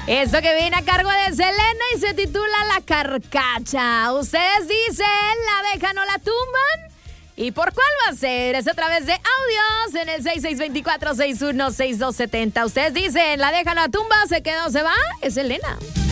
Esto que viene a cargo de Selena y se titula La Carcacha. Ustedes dicen, la dejan o la tumban. ¿Y por cuál va a ser? Es a través de audios en el 6624-616270. Ustedes dicen, la dejan o la tumba, se queda o se va. Es Selena.